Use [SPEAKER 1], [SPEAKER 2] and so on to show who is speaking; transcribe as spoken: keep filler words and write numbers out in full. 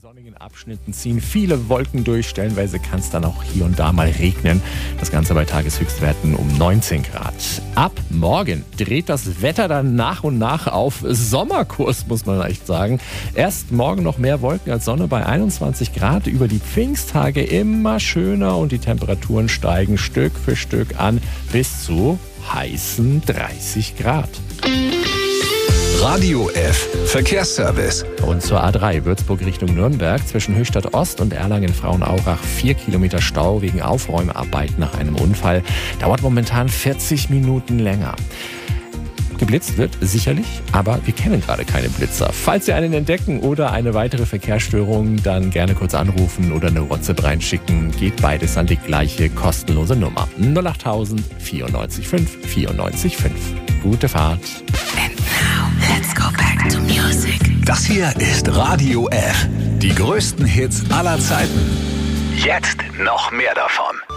[SPEAKER 1] sonnigen Abschnitten ziehen viele Wolken durch. Stellenweise kann es dann auch hier und da mal regnen. Das Ganze bei Tageshöchstwerten um neunzehn Grad. Ab morgen dreht das Wetter dann nach und nach auf Sommerkurs, muss man echt sagen. Erst morgen noch mehr Wolken als Sonne bei einundzwanzig Grad. Über die Pfingsttage immer schöner und die Temperaturen steigen Stück für Stück an bis zu heißen dreißig Grad.
[SPEAKER 2] Radio F Verkehrsservice.
[SPEAKER 1] Und zur A drei Würzburg Richtung Nürnberg zwischen Höchstadt Ost und Erlangen-Frauenaurach vier Kilometer Stau wegen Aufräumarbeiten nach einem Unfall. Dauert momentan vierzig Minuten länger. Geblitzt wird sicherlich, aber wir kennen gerade keine Blitzer. Falls Sie einen entdecken oder eine weitere Verkehrsstörung, dann gerne kurz anrufen oder eine WhatsApp reinschicken. Geht beides an die gleiche kostenlose Nummer. null acht null null vierundneunzig fünf vierundneunzig fünf. Gute Fahrt.
[SPEAKER 3] And now, let's go back to music.
[SPEAKER 2] Das hier ist Radio F. Die größten Hits aller Zeiten. Jetzt noch mehr davon.